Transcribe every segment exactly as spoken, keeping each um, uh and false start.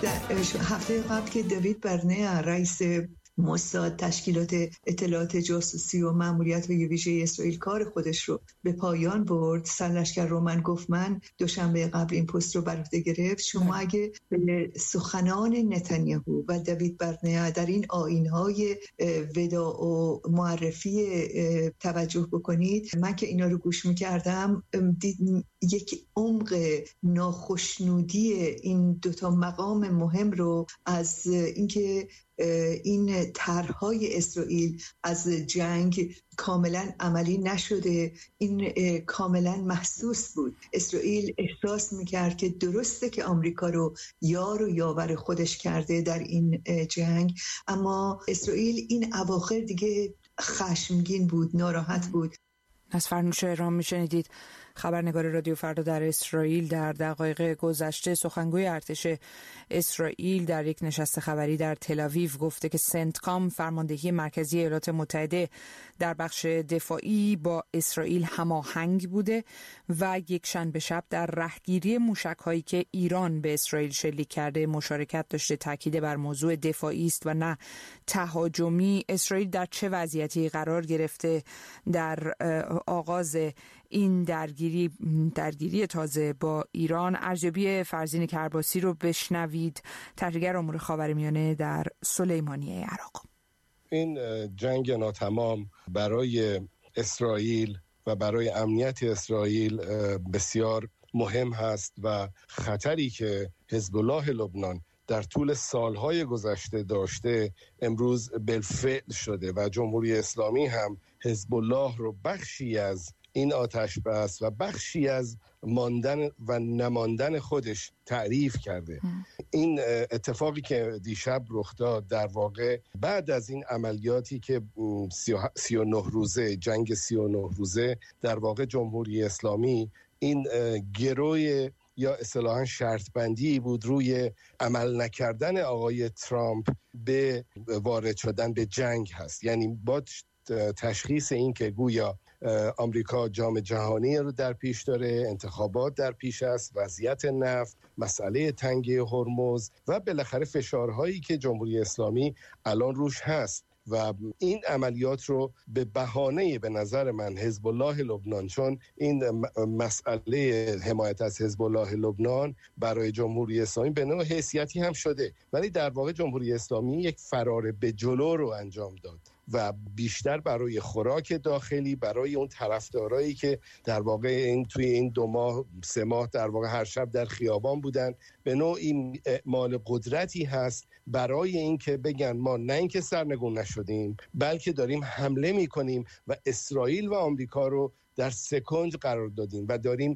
در هفته قبل که دیوید برنیا رئیس موساد تشکیلات اطلاعات جاسوسی و ماموریت ویژه اسرائیل کار خودش رو به پایان برد، سرلشکر رومن گوفمن دوشنبه قبل این پست رو بر عهده گرفت. شما اگه به سخنان نتانیاهو و دیوید برنیا در این آیین‌های وداع و معرفی توجه بکنید، من که اینا رو گوش می‌کردم دید یک عمق ناخشنودی این دوتا مقام مهم رو از اینکه این طرح‌های اسرائیل از جنگ کاملا عملی نشده، این کاملا محسوس بود. اسرائیل احساس میکرد که درسته که آمریکا رو یار و یاور خودش کرده در این جنگ، اما اسرائیل این اواخر دیگه خشمگین بود، ناراحت بود. از فرنوش ایران میشنیدید. خبرنگار رادیو فردا در اسرائیل در دقایق گذشته سخنگوی ارتش اسرائیل در یک نشست خبری در تل‌آویو گفته که سنتکام فرماندهی مرکزی ایالات متحده در بخش دفاعی با اسرائیل هماهنگ بوده و یک شنبه شب در رهگیری موشک‌هایی که ایران به اسرائیل شلیک کرده مشارکت داشته. تاکید بر موضوع دفاعی است و نه تهاجمی. اسرائیل در چه وضعیتی قرار گرفته در آغاز این درگیری درگیری تازه با ایران؟ ارزیابی فرزین کرباسی رو بشنوید، تحلیلگر امور خاورمیانه در سلیمانیه عراق. این جنگ ناتمام برای اسرائیل و برای امنیت اسرائیل بسیار مهم هست و خطری که حزب الله لبنان در طول سالهای گذشته داشته امروز بالفعل شده و جمهوری اسلامی هم حزب الله رو بخشی از این آتش بس و بخشی از ماندن و نماندن خودش تعریف کرده. این اتفاقی که دیشب رخ داد در واقع بعد از این عملیاتی که سی و نه روزه جنگ سی و نه روزه در واقع جمهوری اسلامی این گروه یا اصطلاحاً شرط بندی بود روی عمل نکردن آقای ترامپ به وارد شدن به جنگ هست. یعنی با تشخیص این که گویا آمریکا جام جهانی رو در پیش داره، انتخابات در پیش است، وضعیت نفت، مسئله تنگه هرمز و بالاخره فشارهایی که جمهوری اسلامی الان روش هست و این عملیات رو به بهانه به نظر من حزب الله لبنان، چون این مسئله حمایت از حزب الله لبنان برای جمهوری اسلامی به نوع حیثیتی هم شده، ولی در واقع جمهوری اسلامی یک فرار به جلو رو انجام داد و بیشتر برای خوراک داخلی، برای اون طرفدارایی که در واقع این توی این دو ماه سه ماه در واقع هر شب در خیابان بودن، به نوعی اعمال قدرتی هست برای این که بگن ما نه اینکه سرنگون نشدیم بلکه داریم حمله میکنیم و اسرائیل و آمریکا رو در سکنج قرار دادیم و داریم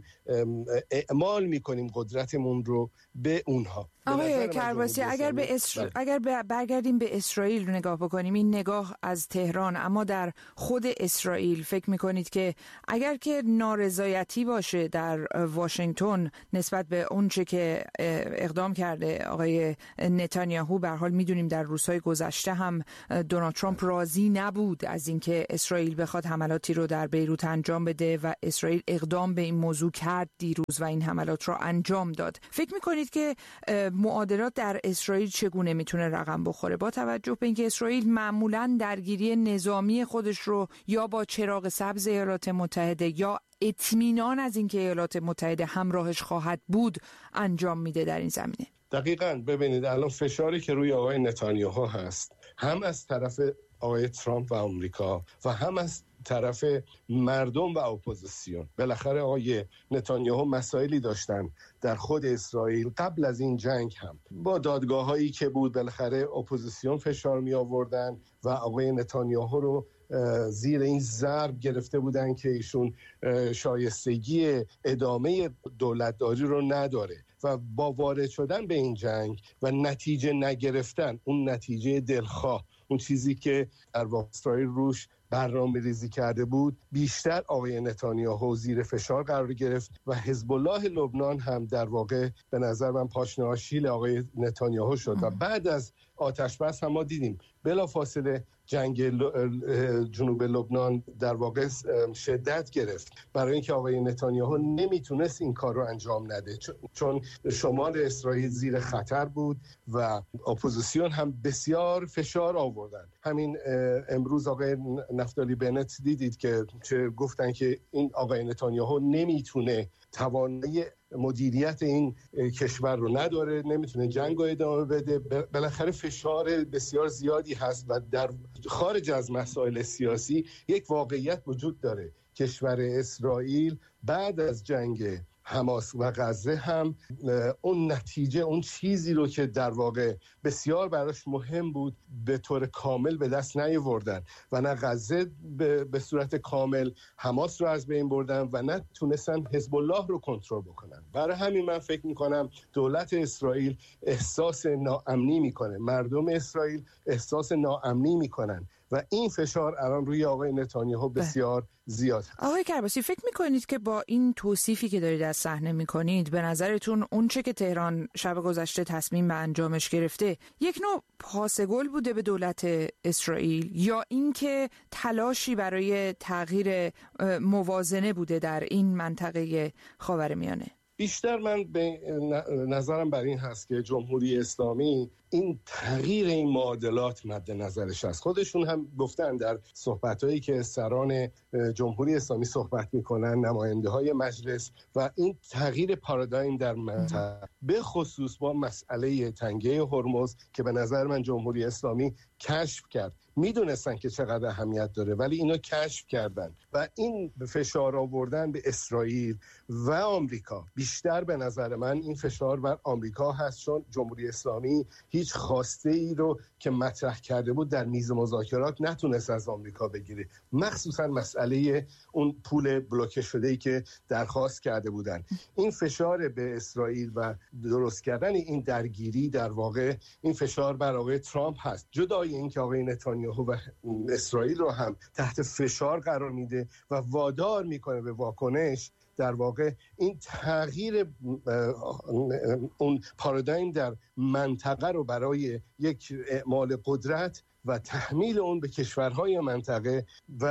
اعمال میکنیم قدرتمون رو به اونها. آقای کرباسی، اگر به اسر... اگر برگردیم به اسرائیل رو نگاه بکنیم، این نگاه از تهران، اما در خود اسرائیل فکر میکنید که اگر که نارضایتی باشه در واشنگتن نسبت به اون چه که اقدام کرده آقای نتانیاهو، به هر حال میدونیم در روزهای گذشته هم دونالد ترامپ راضی نبود از اینکه اسرائیل بخواد حملاتی رو در بیروت انجام بده و اسرائیل اقدام به این موضوع کرد دیروز و این حملات رو انجام داد. فکر میکنید که معادلات در اسرائیل چگونه میتونه رقم بخوره با توجه به اینکه اسرائیل معمولاً درگیری نظامی خودش رو یا با چراغ سبز ایالات متحده یا اطمینان از اینکه ایالات متحده همراهش خواهد بود انجام میده در این زمینه؟ دقیقاً. ببینید الان فشاری که روی آقای نتانیاهو هست، هم از طرف آقای ترامپ و آمریکا و هم از طرف مردم و اپوزیسیون. بالاخره آقای نتانیاهو مسائلی داشتن در خود اسرائیل قبل از این جنگ هم با دادگاه‌هایی که بود، بالاخره اپوزیسیون فشار می آوردن و آقای نتانیاهو رو زیر این ضرب گرفته بودن که ایشون شایستگی ادامه دولتداری رو نداره و با وارد شدن به این جنگ و نتیجه نگرفتن، اون نتیجه دلخواه، اون چیزی که در واقع اسرائیل روش برنامه ریزی کرده بود، بیشتر آقای نتانیاهو زیر فشار قرار گرفت و حزب الله لبنان هم در واقع به نظر من پاشنه آشیل آقای نتانیاهو شد و بعد از آتش بس هم ما دیدیم بلافاصله جنگ جنوب لبنان در واقع شدت گرفت، برای اینکه آقای نتانیاهو نمیتونست این کار رو انجام نده، چون شمال اسرائیل زیر خطر بود و اپوزیسیون هم بسیار فشار آوردن. همین امروز آقای نفتالی بنت دیدید که چه گفتن که این آقای نتانیاهو نمیتونه توانایی مدیریت این کشور رو نداره، نمیتونه جنگ رو ادامه بده. بالاخره فشار بسیار زیادی هست و در خارج از مسائل سیاسی یک واقعیت وجود داره. کشور اسرائیل بعد از جنگ حماس و غزه هم اون نتیجه، اون چیزی رو که در واقع بسیار براش مهم بود به طور کامل به دست نیاوردن و نه غزه به صورت کامل حماس رو از بین بردن و نه تونستن حزب الله رو کنترل بکنن. برای همین من فکر میکنم دولت اسرائیل احساس ناامنی میکنه، مردم اسرائیل احساس ناامنی میکنن و این فشار الان روی آقای نتانیاهو بسیار زیاد هست. آقای کرباسی، فکر میکنید که با این توصیفی که دارید از صحنه میکنید به نظرتون اون چه که تهران شب گذشته تصمیم به انجامش گرفته یک نوع پاسگل بوده به دولت اسرائیل یا اینکه تلاشی برای تغییر موازنه بوده در این منطقه خاورمیانه؟ بیشتر من به نظرم بر این هست که جمهوری اسلامی این تغییر این معادلات مد نظرش است. خودشون هم گفتن در صحبتایی که سران جمهوری اسلامی صحبت میکنن، نماینده های مجلس، و این تغییر پارادایم در منطقه به خصوص با مسئله تنگه هرمز که به نظر من جمهوری اسلامی کشف کرد، میدونستن که چقدر اهمیت داره ولی اینو کشف کردن و این فشار آوردن به اسرائیل و آمریکا، بیشتر به نظر من این فشار بر آمریکا هست، چون جمهوری اسلامی هیچ خواسته ای رو که مطرح کرده بود در میز مذاکرات نتونست از آمریکا بگیره، مخصوصا مسئله اون پول بلوکه شده ای که درخواست کرده بودن. این فشار به اسرائیل و درست کردن این درگیری در واقع این فشار بر آقای ترامپ هست، جدای اینکه آقای نتانیاهو و اسرائیل رو هم تحت فشار قرار میده و وادار میکنه به واکنش. در واقع این تغییر اون پارادایم در منطقه رو برای یک اعمال قدرت و تحمیل اون به کشورهای منطقه و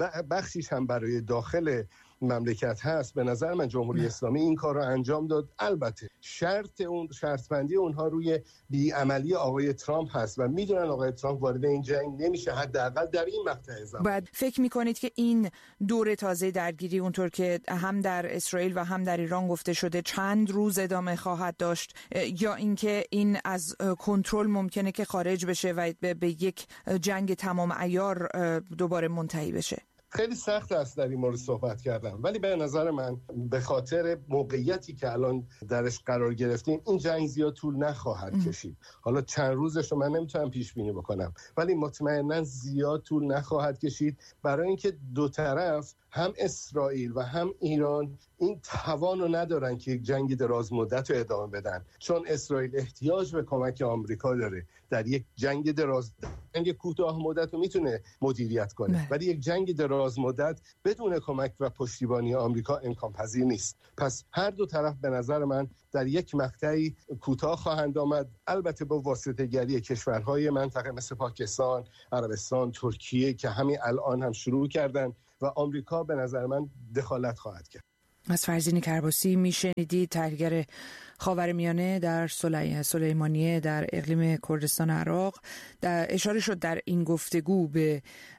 بخشیش هم برای داخل مملکت هست، به نظر من جمهوری اسلامی این کار رو انجام داد. البته شرط اون شرط بندی اونها روی بی‌عملی آقای ترامپ هست و میدونن آقای ترامپ وارد این جنگ نمیشه، حداقل در این مقطع زمان. بعد فکر میکنید که این دور تازه درگیری اونطور که هم در اسرائیل و هم در ایران گفته شده چند روز ادامه خواهد داشت، یا اینکه این از کنترل ممکنه که خارج بشه و به یک جنگ تمام عیار دوباره منتهی بشه؟ خیلی سخت است در این مورد صحبت کردم، ولی به نظر من به خاطر موقعیتی که الان درش قرار گرفتیم این جنگ زیاد طول نخواهد کشید. حالا چند روزش رو من نمیتونم پیش بینی بکنم ولی مطمئنا زیاد طول نخواهد کشید، برای اینکه دو طرف هم اسرائیل و هم ایران این توان رو ندارن که یک جنگ دراز مدت رو ادامه بدن، چون اسرائیل احتیاج به کمک آمریکا داره. در یک جنگ دراز جنگ کوتاه مدت رو میتونه مدیریت کنه نه. ولی یک جنگ دراز مدت بدون کمک و پشتیبانی آمریکا امکان پذیر نیست. پس هر دو طرف به نظر من در یک مقطعی کوتاه خواهند آمد، البته با واسطه‌گری کشورهای منطقه مثل پاکستان، عربستان، ترکیه که همین الان هم شروع کردن و آمریکا به نظر من دخالت خواهد کرد. از فرزین کرباسی میشنیدید، تحلیلگر خاورمیانه در سلیمانیه در اقلیم کردستان عراق. در اشاره شد در این گفتگو به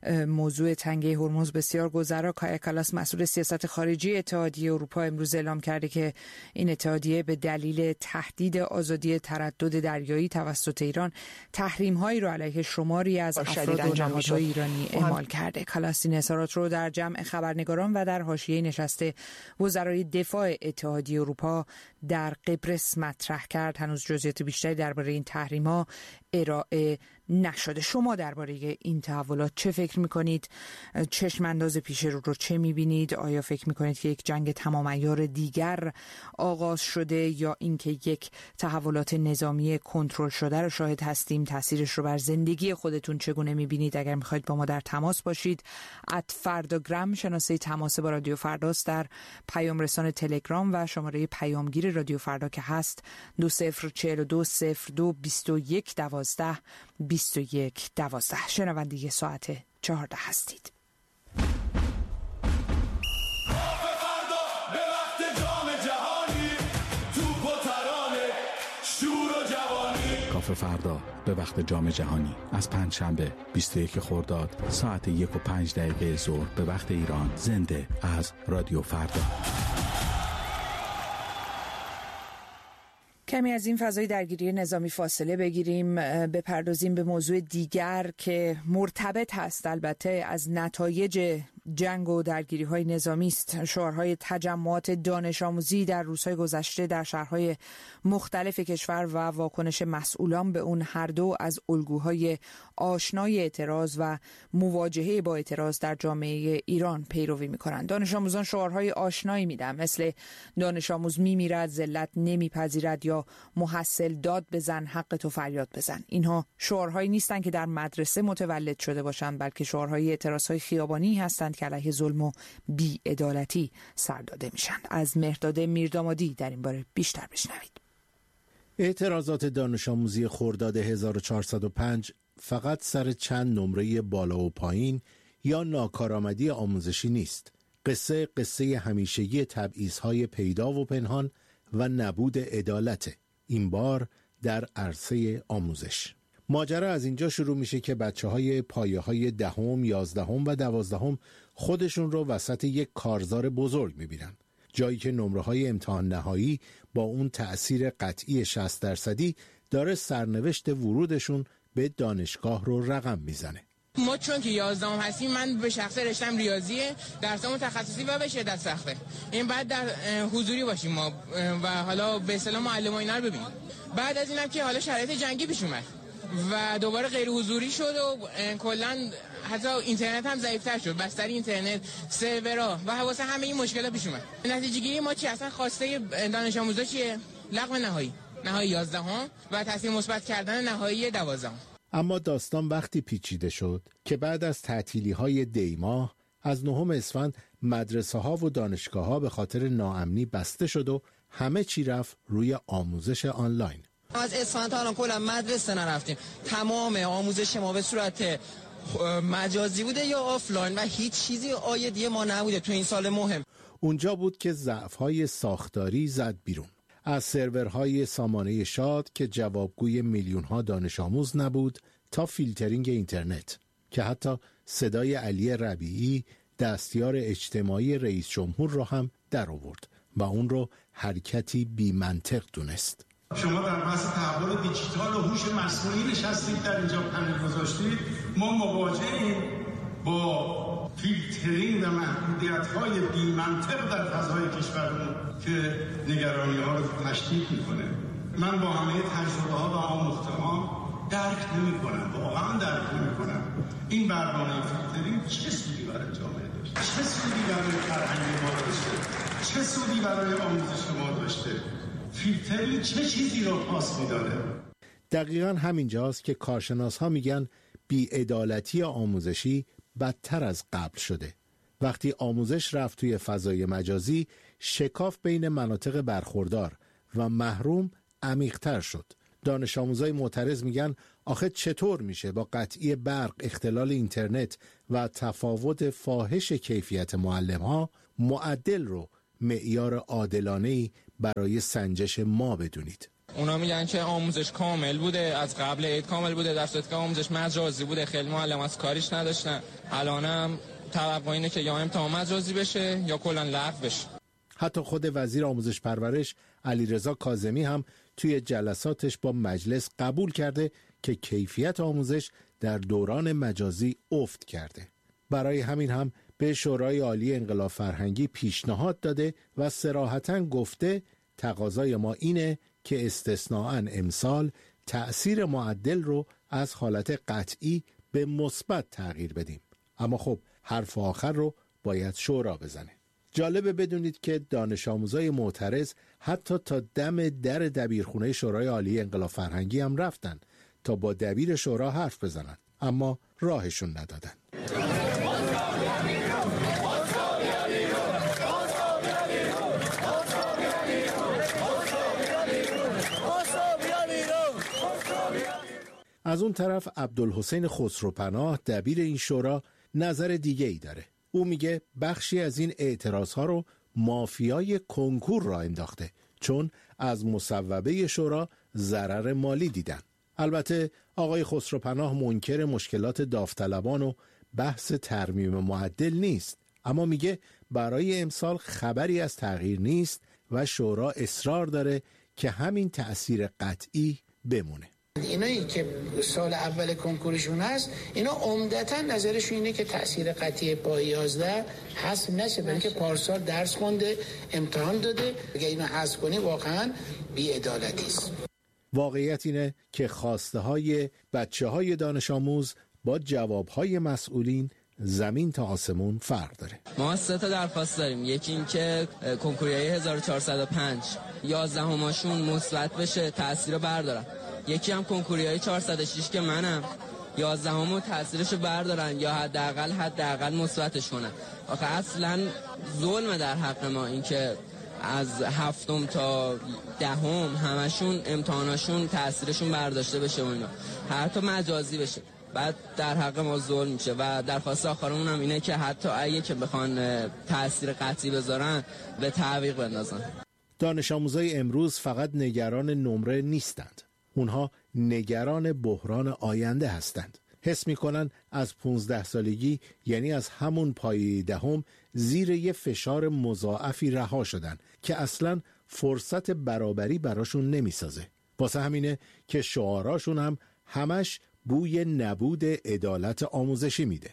موضوع تنگه هرمز بسیار گذرا. کایا کالاس مسئول سیاست خارجی اتحادیه اروپا امروز اعلام کرده که این اتحادیه به دلیل تهدید آزادی تردد دریایی توسط ایران تحریم‌هایی را علیه شماری از افراد و نهادهای ایرانی اعمال کرده. کالاس این اظهارات رو در جمع خبرنگاران و در حاشیه نشست وزرای دفاع اتحادیه اروپا در قبرس مطرح کرد. هنوز جزئیات بیشتری درباره این تحریم‌ها ارائه نشده. شما درباره این تحولات چه فکر میکنید؟ چشم انداز پیش رو رو چه میبینید؟ آیا فکر میکنید که یک جنگ تمام عیار دیگر آغاز شده یا اینکه یک تحولات نظامی کنترل شده رو شاهد هستیم؟ تاثیرش رو بر زندگی خودتون چگونه میبینید؟ اگر میخواید با ما در تماس باشید، ات فرداگرام شناسه تماس با رادیو فرداست، در پیام رسان تلگرام و شماره پیامگیر رادیو فردا که هست دو صفر چهل دو صفر دو بیست و یک دوازده بیست و یک دوازده. شنونده ساعت چهارده هستید. کافه فردا به وقت جام جهانی از پنجشنبه بیست و یک خرداد ساعت یک و پنج دقیقه ظهر به وقت ایران، زنده از رادیو فردا. کمی از این فضای درگیری نظامی فاصله بگیریم، بپردازیم به موضوع دیگر که مرتبط هست البته از نتایج جنگ و درگیری های نظامی است. شعارهای تجمعات دانش آموزی در روزهای گذشته در شهرهای مختلف کشور و واکنش مسئولان به اون هر دو از الگوهای آشنای اعتراض و مواجهه با اعتراض در جامعه ایران پیروی میکنند. دانش آموزان شعارهای آشنایی میدن، مثل دانش آموز میمیرد، ذلت نمیپذیرد یا محصل داد بزن، حق تو فریاد بزن. اینها شعارهایی نیستن که در مدرسه متولد شده باشند، بلکه شعارهای اعتراضهای خیابانی هستند که علیه ظلم و بی‌عدالتی سر داده میشن. از مهرداد میردامادی در این باره بیشتر بشنوید. اعتراضات دانش آموزی خرداد هزار و چهارصد و پنج فقط سر چند نمره بالا و پایین یا ناکارآمدی آموزشی نیست. قصه قصه همیشگی تبعیض‌های پیدا و پنهان و نبود عدالت، این بار در عرصه آموزش. ماجرا از اینجا شروع میشه که بچه‌های پایه‌های دهم، یازدهم و دوازدهم خودشون رو وسط یک کارزار بزرگ میبینن، جایی که نمره‌های امتحان نهایی با اون تأثیر قطعی شصت درصدی داره سرنوشت ورودشون به دانشگاه رو رقم میزنه. ما چون که یازدهم هستیم، من به شخص رشتم ریاضیه، درسامون تخصصی و به شدت سخته. این بعد در حضوری باشیم ما و حالا به اصطلاح معلم اینا رو ببینیم. بعد از اینم که حالا شرایط جنگی پیش اومد و دوباره غیر حضوری شد و کلا حتی اینترنت هم ضعیف‌تر شد، بستر اینترنت، سرورها و حواسه همه این مشکلات پیش اومد. نتیجه گیری ما چی؟ اصلا خواسته دانش آموزا چیه؟ لغو نهایی، نهایی یازدهم و تاثیر مثبت کردن نهایی دوازدهم. اما داستان وقتی پیچیده شد که بعد از تعطیلی‌های دی ماه از نهم اسفند مدرسه‌ها و دانشگاه‌ها به خاطر ناامنی بسته شد و همه چی رفت روی آموزش آنلاین. از اسفند تا الان کلا مدرسه نرفتیم. تمام آموزش ما به صورت مجازی بوده یا آفلاین و هیچ چیزی عایدی ما نبوده تو این سال مهم. اونجا بود که ضعف‌های ساختاری زد بیرون. از سرورهای سامانه شاد که جوابگوی میلیون‌ها دانش آموز نبود تا فیلترینگ اینترنت که حتی صدای علی ربیعی دستیار اجتماعی رئیس جمهور رو هم در آورد و اون رو حرکتی بی منطق دونست. شما در بحث تحول دیجیتال و هوش مصنوعی نشستید، در اینجا پنل گذاشتید. ما مواجهیم با فیلترینگ و محدودیت‌های بی منطق در فضای کشورمون که نگرانی‌ها رو تشدید می‌کنه. من با همه تجربه‌ها و آموخته‌ها درک نمی‌کنم، واقعا درک نمی‌کنم این برنامه فیلترینگ چه سودی برای جامعه داشته، چه سودی برای فرهنگ ما داشته، چه سودی برای آموزش ما داشته. فیلترینگ چه چیزی رو پاس می‌داره؟ دقیقاً همینجاست که کارشناس‌ها میگن بی‌عدالتی آموزشی بدتر از قبل شده. وقتی آموزش رفت توی فضای مجازی، شکاف بین مناطق برخوردار و محروم عمیق‌تر شد. دانش آموزای معترض میگن آخه چطور میشه با قطعی برق، اختلال اینترنت و تفاوت فاحش کیفیت معلم‌ها معدل رو معیار عادلانه‌ای برای سنجش ما بدونید. اونا میگن که آموزش کامل بوده، از قبل عید کامل بوده، در صورتی که آموزش مجازی بوده. خیلی معلم از کاریش نداشتن. الانم توقع اینه که یا امتحان مجازی بشه یا کلا لغو بشه. حتی خود وزیر آموزش پرورش علیرضا کاظمی هم توی جلساتش با مجلس قبول کرده که کیفیت آموزش در دوران مجازی افت کرده. برای همین هم به شورای عالی انقلاب فرهنگی پیشنهاد داده و صراحتاً گفته تقاضای ما اینه که استثناءً امسال تأثیر معدل رو از حالت قطعی به مثبت تغییر بدیم. اما خب حرف آخر رو باید شورا بزنه. جالبه بدونید که دانش آموزای معترض حتی تا دم در دبیرخونه شورای عالی انقلاب فرهنگی هم رفتن تا با دبیر شورا حرف بزنن، اما راهشون ندادن. از اون طرف عبدالحسین خسروپناه دبیر این شورا نظر دیگه ای داره. او میگه بخشی از این اعتراضها رو مافیای کنکور را انداخته، چون از مصوبه شورا ضرر مالی دیدن. البته آقای خسروپناه منکر مشکلات داوطلبان و بحث ترمیم معدل نیست، اما میگه برای امسال خبری از تغییر نیست و شورا اصرار داره که همین تأثیر قطعی بمونه. اینایی که سال اول کنکورشون هست، اینا عمدتاً نظرشون اینه که تأثیر قطعی با یازده حذف نشه، برای که پارسال درس خونده، امتحان داده. اگه اینو حذف کنی واقعاً بی‌عدالتی است. واقعیت اینه که خواسته های بچه های دانش آموز با جواب های مسئولین زمین تا آسمون فرق داره. ما سه تا درخواست داریم. یکی این که کنکوریای هزار و چهارصد و پنج یازدهماشون مثبت بشه، تأثیر رو بردارن. یکی هم کنکوریای چهارصد و شش که منم یازدهمو تأثیرشو بردارن یا حداقل حداقل مثبتش کنن. آخه اصلا ظلم در حق ما این که از هفتم تا دهم همشون امتحاناشون تأثیرشون برداشته بشه و اینا، حتی مجازی بشه، بعد در حق ما ظلم میشه. و درخواست آخرمون هم اینه که حتی اگه که بخوان تأثیر قطعی بذارن به تعویق بندازن. دانش آموزای امروز فقط نگران نمره نیستند، اونها نگران بحران آینده هستند. حس میکنن از پونزده سالگی، یعنی از همون پایه دهم، زیر یه فشار مضاعفی رها شدن که اصلاً فرصت برابری براشون نمیسازه. واسه همینه که شعاراشون هم همش بوی نبود عدالت آموزشی میده.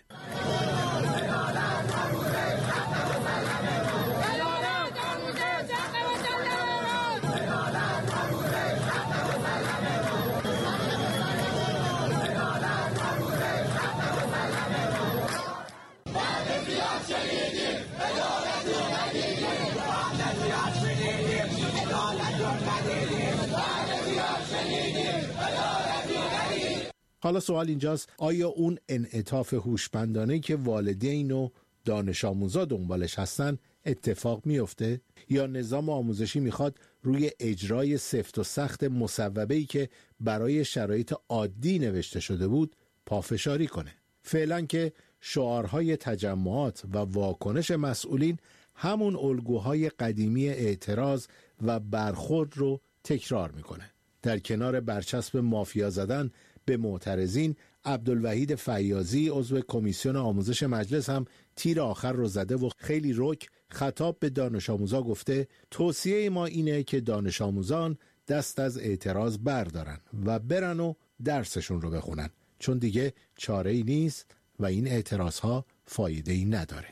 حالا سوال اینجاست، آیا اون انعطاف هوشمندانه‌ای که والدین و دانش آموزا دنبالش هستن اتفاق میفته؟ یا نظام آموزشی میخواد روی اجرای سفت و سخت مصوبه‌ای که برای شرایط عادی نوشته شده بود پافشاری کنه؟ فعلا که شعارهای تجمعات و واکنش مسئولین همون الگوهای قدیمی اعتراض و برخورد رو تکرار میکنه. در کنار برچسب مافیا زدن به معترضین، عبدالوحید فیاضی عضو کمیسیون آموزش مجلس هم تیر آخر رو زده و خیلی رک خطاب به دانش آموزا گفته توصیه ما اینه که دانش آموزان دست از اعتراض بردارن و برن و درسشون رو بخونن، چون دیگه چاره‌ای نیست و این اعتراضها فایده‌ای نداره.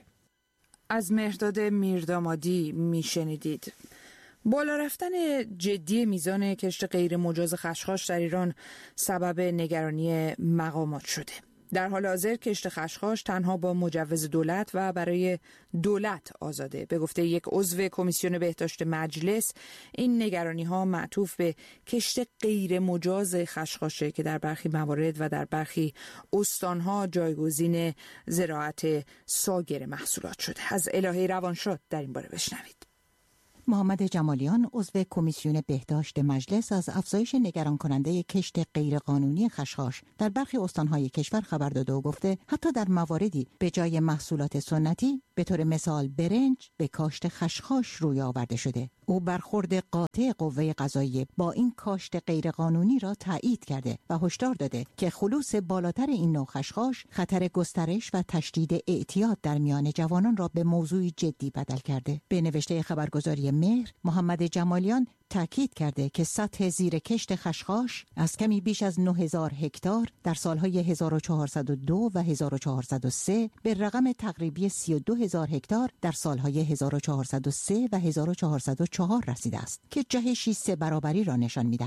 از مهرداد میردامادی میشنیدید. بالا رفتن جدی میزان کشت غیر مجاز خشخاش در ایران سبب نگرانی مقامات شده. در حال حاضر کشت خشخاش تنها با مجوز دولت و برای دولت آزاده. به گفته یک عضو کمیسیون بهداشت مجلس، این نگرانی ها معطوف به کشت غیر مجاز خشخاشه که در برخی موارد و در برخی استانها جایگزین زراعت سایر محصولات شده. از الهه روانشاد در این باره بشنوید. محمد جمالیان عضو کمیسیون بهداشت مجلس از افزایش نگران کننده کشت غیرقانونی خشخاش در برخی استانهای کشور خبر داده و گفته حتی در مواردی به جای محصولات سنتی به طور مثال برنج به کاشت خشخاش روی آورده شده. او برخورد قاطع قوه قضاییه با این کاشت غیرقانونی را تایید کرده و هشدار داده که خلوص بالاتر این نوع خشخاش خطر گسترش و تشدید اعتیاد در میان جوانان را به موضوعی جدی بدل کرده. به نوشته خبرگزاری مهر، محمد جمالیان تاکید کرده که سطح زیر کشت خشخاش از کمی بیش از نه هزار هکتار در سالهای هزار و چهارصد و دو و هزار و چهارصد و سه به رقم تقریبی سی و دو هزار هکتار در سالهای هزار و چهارصد و سه و هزار و چهارصد و چهار رسیده است که جهشی سه برابری را نشان می‌دهد.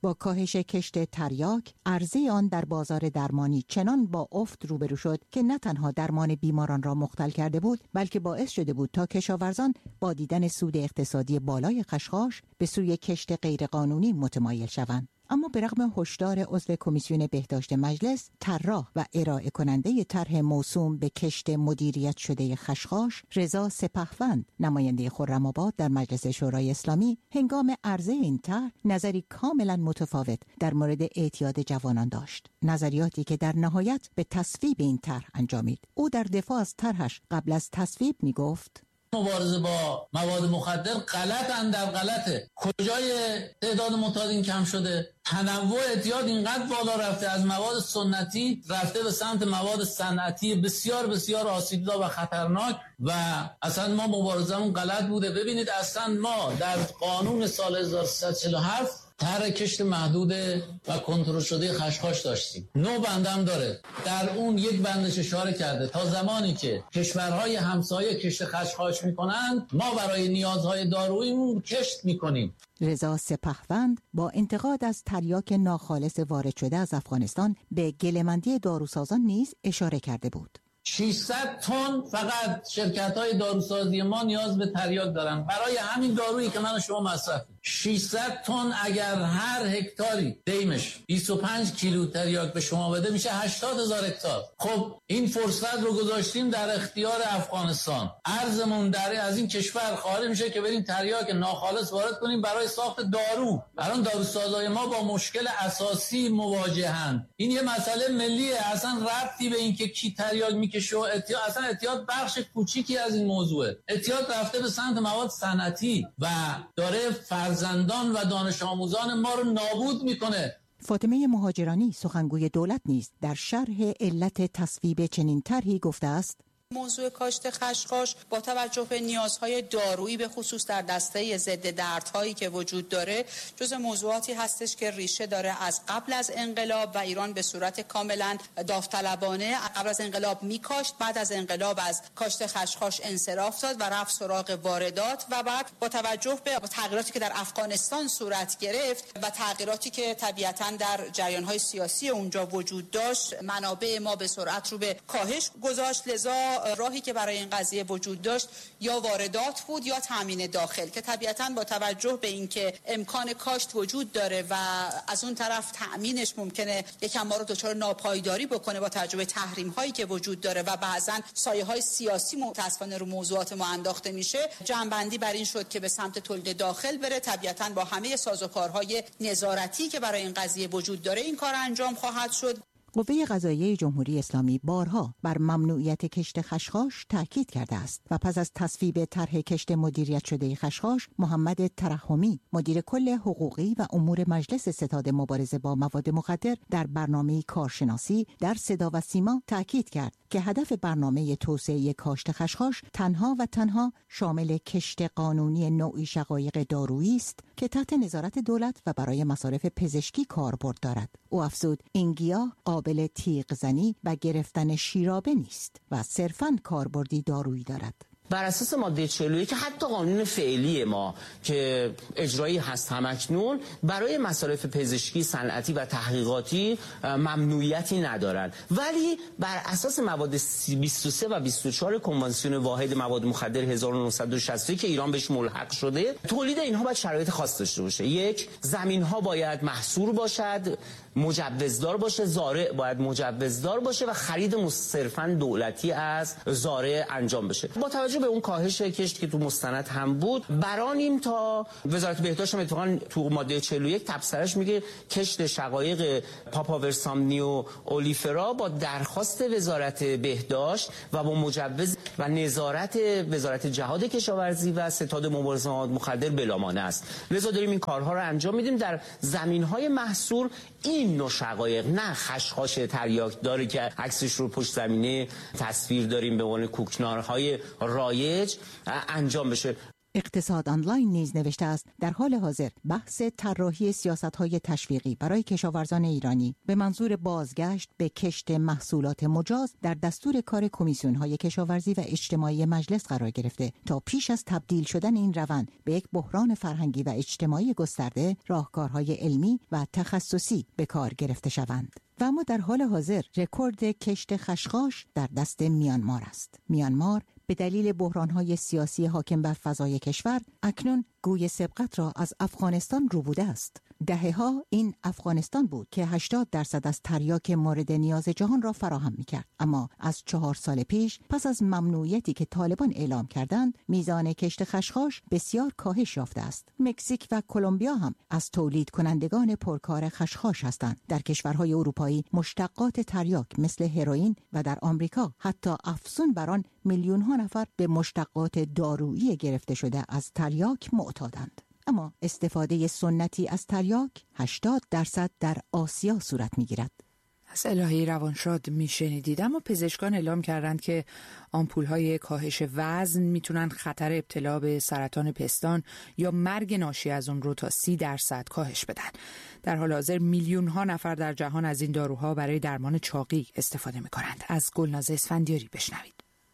با کاهش کشت تریاک، عرضه آن در بازار درمانی چنان با افت روبرو شد که نه تنها درمان بیماران را مختل کرده بود، بلکه باعث شده بود تا کشاورزان با دیدن سود اقتصادی بالای خشخاش به سوی کشت غیرقانونی متمایل شوند. اما به رغم هشدار عضو کمیسیون بهداشت مجلس، طراح و ارائه کننده طرح موسوم به کشت مدیریت شده خشخاش، رضا سپهوند، نماینده خرم‌آباد در مجلس شورای اسلامی، هنگام عرضه این طرح نظری کاملا متفاوت در مورد اعتیاد جوانان داشت. نظریاتی که در نهایت به تصویب این طرح انجامید. او در دفاع از طرحش قبل از تصویب می گفت: مبارزه با مواد مخدر غلط اندر غلطه. کجای تعداد معتادین کم شده؟ تنوع اعتیاد اینقدر بالا رفته، از مواد سنتی رفته به سمت مواد صنعتی بسیار بسیار آسیبزا و خطرناک و اصلا ما مبارزمون غلط بوده. ببینید اصلا ما در قانون سال هزار و سیصد و چهل و هفت طرح کشت محدود و کنترل شده خشخاش داشتیم. نو بندم داره. در اون یک بندش اشاره کرده تا زمانی که کشورهای همسایه کشت خشخاش میکنند ما برای نیازهای داروییمون کشت میکنیم. رضا سپهوند با انتقاد از تریاک ناخالص وارد شده از افغانستان به گله‌مندی داروسازان نیز اشاره کرده بود. ششصد تن فقط شرکت‌های داروسازی ما نیاز به تریاک دارن برای همین دارویی که من و شما مصرف کنیم. ششصد تن اگر هر هکتاری دیمش بیست و پنج کیلو تریاک به شما بده میشه هشتاد هزار هکتار. خب این فرصت رو گذاشتیم در اختیار افغانستان. ارزمون در از این کشور خارج میشه که بریم تریاک ناخالص وارد کنیم برای ساخت دارو. الان داروسازای ما با مشکل اساسی مواجهند. این یه مسئله ملیه، اصلا ربطی به این که کی تریاک میکشه و اعتیاد، اصلا اعتیاد بخش کوچیکی از این موضوعه. اعتیاد رفته به سمت مواد صنعتی و داره فرزندان و دانش آموزان ما رو نابود میکنه. فاطمه مهاجرانی سخنگوی دولت نیز در شرح علت تصویب چنین طرحی گفته است: موضوع کاشت خشخاش با توجه به نیازهای دارویی به خصوص در دسته ضد دردهایی که وجود داره جز موضوعاتی هستش که ریشه داره از قبل از انقلاب و ایران به صورت کاملا داوطلبانه قبل از انقلاب میکاشت، بعد از انقلاب از کاشت خشخاش انصراف داد و رفت سراغ واردات و بعد با توجه به تغییراتی که در افغانستان صورت گرفت و تغییراتی که طبیعتاً در جریان‌های سیاسی اونجا وجود داشت، منابع ما به سرعت رو به کاهش گذاشت. لذا راهی که برای این قضیه وجود داشت یا واردات بود یا تامین داخل که طبیعتاً با توجه به اینکه امکان کاشت وجود داره و از اون طرف تامینش ممکنه یکم ما رو دچار ناپایداری بکنه با توجه به تحریم هایی که وجود داره و بعضاً سایه های سیاسی متأسفانه رو موضوعات ما انداخته میشه، جنبندی بر این شد که به سمت تولید داخل بره. طبیعتاً با همه سازوکارهای نظارتی که برای این قضیه وجود داره این کار انجام خواهد شد. قوه قضاییه جمهوری اسلامی بارها بر ممنوعیت کشت خشخاش تاکید کرده است و پس از تصویب طرح کشت مدیریت شده خشخاش، محمد ترحمی، مدیر کل حقوقی و امور مجلس ستاد مبارزه با مواد مخدر، در برنامه کارشناسی در صدا و سیما تاکید کرد که هدف برنامه توسعه کاشت خشخاش تنها و تنها شامل کشت قانونی نوعی شقایق دارویی است که تحت نظارت دولت و برای مصارف پزشکی کاربرد دارد. او افزود این گیاه قابل تیغ زنی و گرفتن شیرابه نیست و صرفاً کاربردی دارویی دارد. بر اساس ماده چهل و یک که حتی قانون فعلی ما که اجرایی هست همکنون برای مصارف پزشکی، صنعتی و تحقیقاتی ممنوعیتی ندارند، ولی بر اساس مواد بیست و سه و بیست و چهار کنوانسیون واحد مواد مخدر هزار و نهصد و شصت و یک که ایران بهش ملحق شده، تولید اینها باید شرایط خاص داشته باشه. یک، زمین ها باید محصور باشد، مجوزدار باشه، زارع باید مجوزدار باشه و خرید صرفاً دولتی از زارع انجام بشه. با توجه به اون کاهش کشت که تو مستند هم بود، برانیم تا وزارت بهداشت هم اتفاقاً تو ماده چهل و یک تبصرهش میگه کشت شقایق پاپاورسامنی و اولیفرا با درخواست وزارت بهداشت و با مجوز و نظارت وزارت جهاد کشاورزی و ستاد مبارزه با مواد مخدر بلامانع است. لذا داریم این کارها رو انجام میدیم در زمین‌های محصور. این نوع شقایق، نه خشخاش تریاک داره که عکسش رو پشت زمینه تصویر داریم به عنوان کوکنارهای رایج، انجام بشه. اقتصاد آنلاین نیز نوشته است در حال حاضر بحث طراحی سیاست‌های تشویقی برای کشاورزان ایرانی به منظور بازگشت به کشت محصولات مجاز در دستور کار کمیسیون‌های کشاورزی و اجتماعی مجلس قرار گرفته تا پیش از تبدیل شدن این روند به یک بحران فرهنگی و اجتماعی گسترده راهکارهای علمی و تخصصی به کار گرفته شوند. و اما در حال حاضر رکورد کشت خشخاش در دست میانمار است. میانمار به دلیل بحران‌های سیاسی حاکم بر فضای کشور اکنون گوی سبقت را از افغانستان روبوده است. دهه‌ها این افغانستان بود که هشتاد درصد از تریاک مورد نیاز جهان را فراهم می‌کرد. اما از چهار سال پیش پس از ممنوعیتی که طالبان اعلام کردند، میزان کشت خشخاش بسیار کاهش یافته است. مکزیک و کلمبیا هم از تولید کنندگان پرکار خشخاش هستند. در کشورهای اروپایی مشتقات تریاک مثل هروئین و در آمریکا حتی افزون بر آن میلیون‌ها نفر به مشتقات دارویی گرفته شده از تریاک معتادند. اما استفاده سنتی از تریاک هشتاد درصد در آسیا صورت می‌گیرد. از الهی روانشاد میشنیدید. اما پزشکان اعلام کردند که آمپول‌های کاهش وزن میتونن خطر ابتلا به سرطان پستان یا مرگ ناشی از اون رو تا سی درصد کاهش بدن. در حال حاضر میلیون ها نفر در جهان از این داروها برای درمان چاقی استفاده میکنند. از گلناز اسفندیاری بشنوید.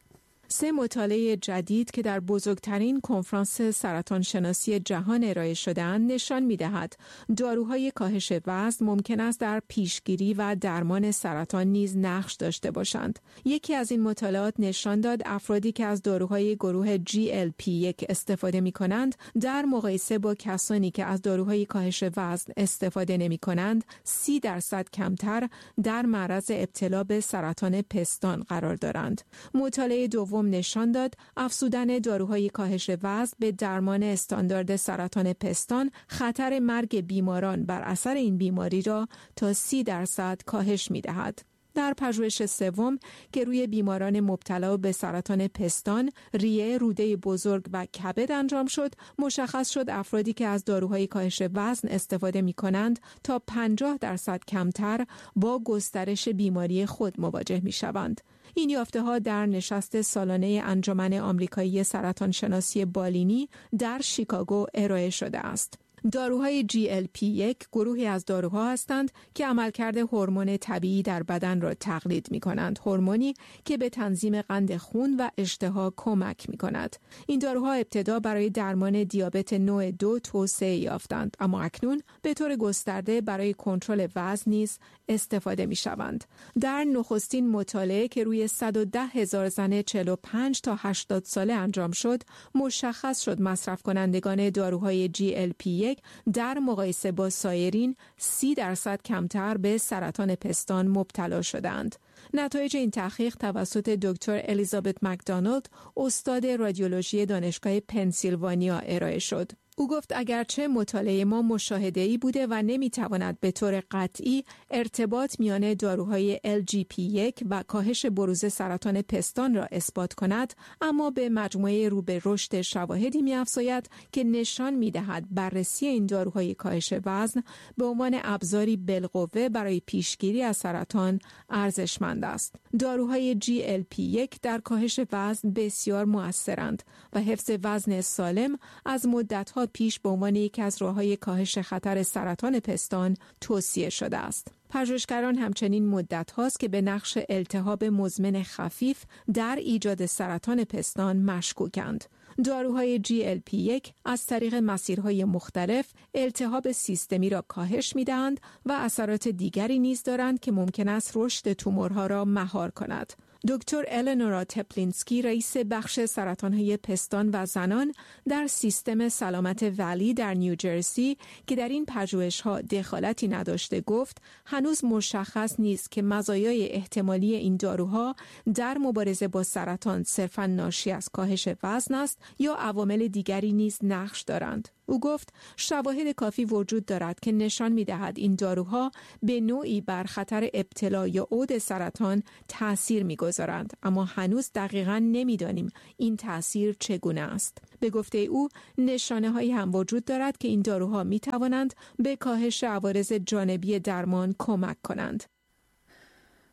سه مطالعه جدید که در بزرگترین کنفرانس سرطان شناسی جهان ارائه شده‌اند نشان می‌دهد داروهای کاهش وزن ممکن است در پیشگیری و درمان سرطان نیز نقش داشته باشند. یکی از این مطالعات نشان داد افرادی که از داروهای گروه جی ال پی یک استفاده می‌کنند در مقایسه با کسانی که از داروهای کاهش وزن استفاده نمی‌کنند سی درصد کمتر در معرض ابتلا به سرطان پستان قرار دارند. مطالعه دوم نشان داد افزودن داروهای کاهش وزن به درمان استاندارد سرطان پستان خطر مرگ بیماران بر اثر این بیماری را تا سی درصد کاهش می‌دهد. در پژوهش سوم که روی بیماران مبتلا به سرطان پستان، ریه، روده بزرگ و کبد انجام شد، مشخص شد افرادی که از داروهای کاهش وزن استفاده می‌کنند تا پنجاه درصد کمتر با گسترش بیماری خود مواجه می‌شوند. این یافته‌ها در نشست سالانه انجمن آمریکایی سرطان شناسی بالینی در شیکاگو ارائه شده است. داروهای جی ال پی یک گروهی از داروها هستند که عملکرد هورمون طبیعی در بدن را تقلید می‌کنند، هورمونی که به تنظیم قند خون و اشتها کمک می‌کند. این داروها ابتدا برای درمان دیابت نوع دو توسعه یافتند، اما اکنون به طور گسترده برای کنترل وزن نیز استفاده می‌شوند. در نخستین مطالعه که روی صد و ده هزار زن چهل و پنج تا هشتاد ساله انجام شد، مشخص شد مصرف کنندگان داروهای جی ال پی یک در مقایسه با سایرین سی درصد کمتر به سرطان پستان مبتلا شدند. نتایج این تحقیق توسط دکتر الیزابت مکدونالد، استاد رادیولوژی دانشگاه پنسیلوانیا ارائه شد. او گفت اگرچه مطالعه ما مشاهده‌ای بوده و نمیتواند به طور قطعی ارتباط میان داروهای ال جی پی یک و کاهش بروز سرطان پستان را اثبات کند، اما به مجموعه رو به رشد شواهدی می‌افزاید که نشان می‌دهد بررسی این داروهای کاهش وزن به عنوان ابزاری بالقوه برای پیشگیری از سرطان ارزشمند است. داروهای جی ال پی یک در کاهش وزن بسیار مؤثرند و حفظ وزن سالم از مدت‌ها پیش به عنوان یکی از راه‌های کاهش خطر سرطان پستان توصیه شده است. پژوهشگران همچنین مدت هاست که به نقش التهاب مزمن خفیف در ایجاد سرطان پستان مشکوکند. داروهای جی ال پی یک از طریق مسیرهای مختلف التهاب سیستمی را کاهش می‌دهند و اثرات دیگری نیز دارند که ممکن است رشد تومورها را مهار کند. دکتر النورا تپلینسکی، رئیس بخش سرطان‌های پستان و زنان در سیستم سلامت ولی در نیوجرسی که در این پژوهش‌ها دخالتی نداشته، گفت هنوز مشخص نیست که مزایای احتمالی این داروها در مبارزه با سرطان صرفاً ناشی از کاهش وزن است یا عوامل دیگری نیز نقش دارند. او گفت شواهد کافی وجود دارد که نشان می‌دهد این داروها به نوعی بر خطر ابتلا یا عود سرطان تأثیر می‌گذارند، اما هنوز دقیقاً نمی‌دانیم این تأثیر چگونه است. به گفته او نشانه‌هایی هم وجود دارد که این داروها می‌توانند به کاهش عوارض جانبی درمان کمک کنند.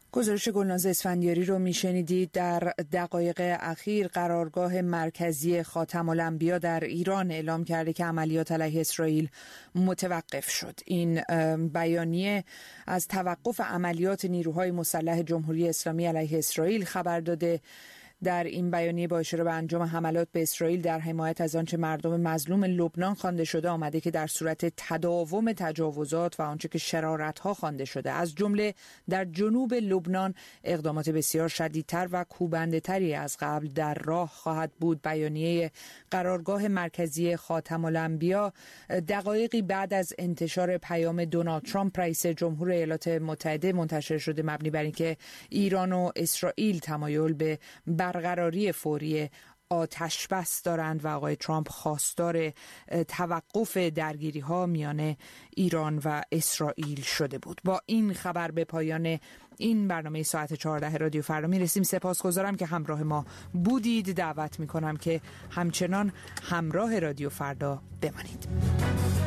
گزارش گلناز اسفندیاری رو میشنیدید. در دقایق اخیر قرارگاه مرکزی خاتم الانبیا در ایران اعلام کرده که عملیات علیه اسرائیل متوقف شد. این بیانیه از توقف عملیات نیروهای مسلح جمهوری اسلامی علیه اسرائیل خبر داده. در این بیانیه با اشاره به انجام حملات به اسرائیل در حمایت از آنچه مردم مظلوم لبنان خوانده شده آمده که در صورت تداوم تجاوزات و آنچه که شرارت‌ها خوانده شده از جمله در جنوب لبنان اقدامات بسیار شدیدتر و کوبنده‌تری از قبل در راه خواهد بود. بیانیه قرارگاه مرکزی خاتم الانبیا دقایقی بعد از انتشار پیام دونالد ترامپ رئیس جمهور ایالات متحده منتشر شده، مبنی بر اینکه ایران و اسرائیل تمایل به برقراری فوری آتش بس دارند و آقای ترامپ خواستار توقف درگیری ها میان ایران و اسرائیل شده بود. با این خبر به پایان این برنامه ساعت چهارده رادیو فردا میرسیم. سپاسگزارم که همراه ما بودید. دعوت میکنم که همچنان همراه رادیو فردا بمانید.